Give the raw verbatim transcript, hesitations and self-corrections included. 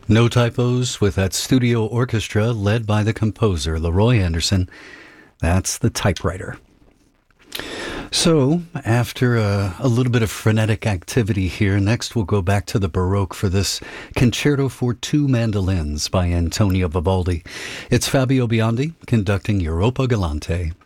No typos with that studio orchestra led by the composer, Leroy Anderson. That's the typewriter. So, after a, a little bit of frenetic activity here, next we'll go back to the Baroque for this Concerto for Two Mandolins by Antonio Vivaldi. It's Fabio Biondi conducting Europa Galante